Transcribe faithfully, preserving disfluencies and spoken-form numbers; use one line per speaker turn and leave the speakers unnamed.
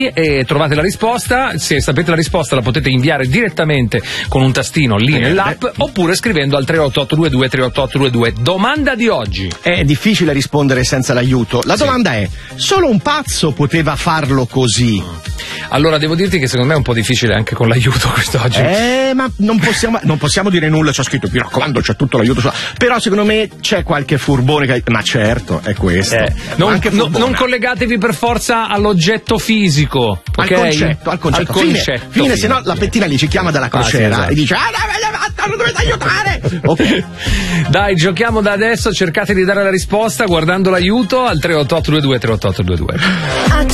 e trovate la risposta. Se sapete la risposta la potete inviare direttamente con un tastino lì nell'app oppure scrivendo al tre otto otto due due tre otto otto due due. Domanda di oggi.
È difficile rispondere senza l'aiuto. La
sì.
domanda è: solo un pazzo poteva farlo così?
Allora devo dirti che secondo me è un po' difficile anche con l'aiuto quest'oggi.
Eh, ma non possiamo, non possiamo dire nulla, c'è scritto, mi raccomando, c'è tutto l'aiuto. Però secondo me c'è qualche furbone che... Ma certo, è questo.
Eh, non,
anche
no, non collegatevi per forza all'oggetto fisico,
al
okay?
concetto, al concetto.
Al concetto
fine, fine, se no la pettina lì ci chiama dalla crociera ah, sì, esatto. e dice: ah, non dovete aiutare. Okay.
Dai, giochiamo da adesso, cercate di dare la risposta guardando l'aiuto al tre otto otto due due tre otto otto due due.